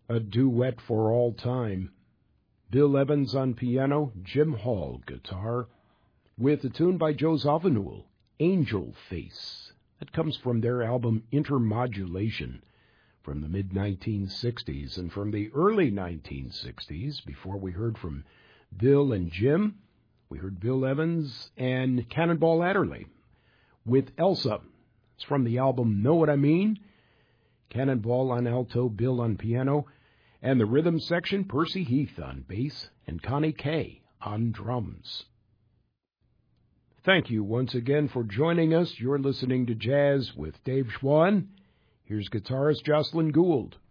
A duet for all time. Bill Evans on piano, Jim Hall guitar, with a tune by Joe Zawinul, Angel Face. That comes from their album Intermodulation from the mid-1960s. And from the early 1960s, before we heard from Bill and Jim, we heard Bill Evans and Cannonball Adderley with Elsa. It's from the album Know What I Mean? Cannonball on alto, Bill on piano, and the rhythm section, Percy Heath on bass and Connie Kay on drums. Thank you once again for joining us. You're listening to Jazz with Dave Schwann. Here's guitarist Jocelyn Gould.